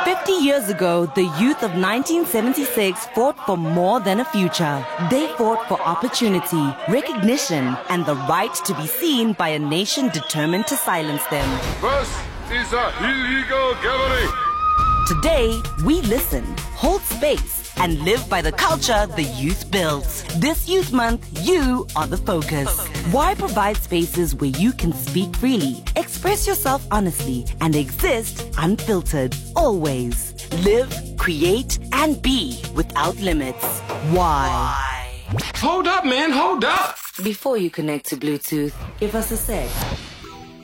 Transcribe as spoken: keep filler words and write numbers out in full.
fifty years ago, the youth of nineteen seventy-six fought for more than a future. They fought for opportunity, recognition, and the right to be seen by a nation determined to silence them. This is a illegal gathering. Today, we listen, hold space, and live by the culture the youth builds. This Youth Month, you are the focus. Why provide spaces where you can speak freely, express yourself honestly, and exist unfiltered, always? Live, create, and be without limits. Why? Hold up, man, hold up. Before you connect to Bluetooth, give us a sec.